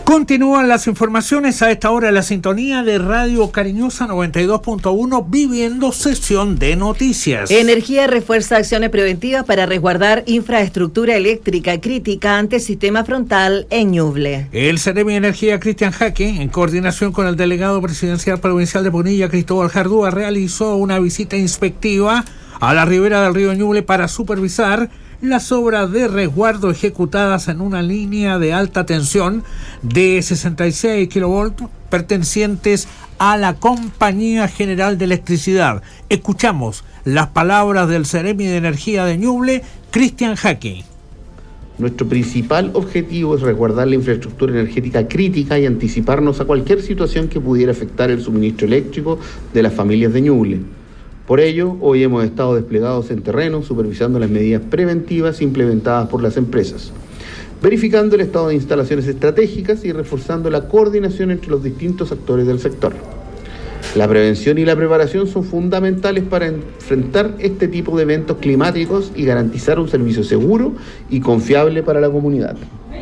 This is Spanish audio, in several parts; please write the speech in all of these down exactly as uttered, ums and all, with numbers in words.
Continúan las informaciones a esta hora, la sintonía de Radio Cariñosa noventa y dos punto uno, viviendo sesión de noticias. Energía refuerza acciones preventivas para resguardar infraestructura eléctrica crítica ante sistema frontal en Ñuble. El Ceremi de Energía, Cristian Jaque, en coordinación con el delegado presidencial provincial de Punilla, Cristóbal Jardúa, realizó una visita inspectiva a la ribera del río Ñuble para supervisar las obras de resguardo ejecutadas en una línea de alta tensión de sesenta y seis kilovoltios pertenecientes a la Compañía General de Electricidad. Escuchamos las palabras del Ceremi de Energía de Ñuble, Cristian Jaque. Nuestro principal objetivo es resguardar la infraestructura energética crítica y anticiparnos a cualquier situación que pudiera afectar el suministro eléctrico de las familias de Ñuble. Por ello, hoy hemos estado desplegados en terreno, supervisando las medidas preventivas implementadas por las empresas, verificando el estado de instalaciones estratégicas y reforzando la coordinación entre los distintos actores del sector. La prevención y la preparación son fundamentales para enfrentar este tipo de eventos climáticos y garantizar un servicio seguro y confiable para la comunidad.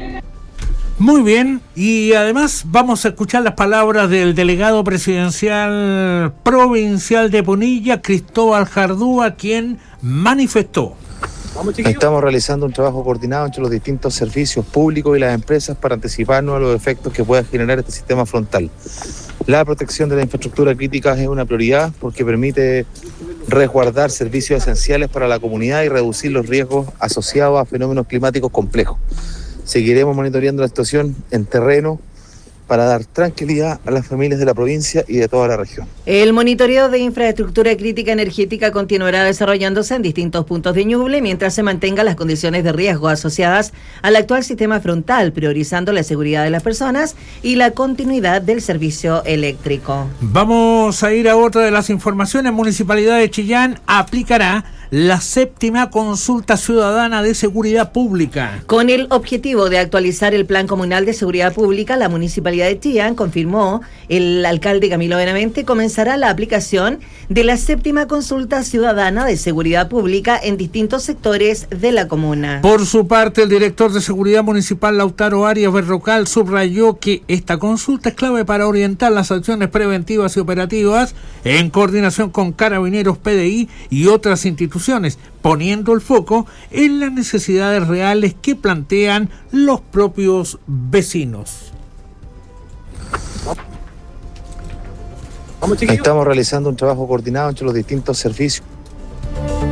Muy bien, y además vamos a escuchar las palabras del delegado presidencial provincial de Punilla, Cristóbal Jardúa, quien manifestó: estamos realizando un trabajo coordinado entre los distintos servicios públicos y las empresas para anticiparnos a los efectos que pueda generar este sistema frontal. La protección de la infraestructura crítica es una prioridad porque permite resguardar servicios esenciales para la comunidad y reducir los riesgos asociados a fenómenos climáticos complejos. Seguiremos monitoreando la situación en terreno para dar tranquilidad a las familias de la provincia y de toda la región. El monitoreo de infraestructura crítica energética continuará desarrollándose en distintos puntos de Ñuble mientras se mantengan las condiciones de riesgo asociadas al actual sistema frontal, priorizando la seguridad de las personas y la continuidad del servicio eléctrico. Vamos a ir a otra de las informaciones. Municipalidad de Chillán aplicará la séptima consulta ciudadana de seguridad pública. Con el objetivo de actualizar el Plan Comunal de Seguridad Pública, la Municipalidad de Chillán, confirmó el alcalde Camilo Benavente, comenzará la aplicación de la séptima consulta ciudadana de seguridad pública en distintos sectores de la comuna. Por su parte, el director de Seguridad Municipal, Lautaro Arias Berrocal, subrayó que esta consulta es clave para orientar las acciones preventivas y operativas en coordinación con Carabineros, P D I y otras instituciones, poniendo el foco en las necesidades reales que plantean los propios vecinos. Estamos realizando un trabajo coordinado entre los distintos servicios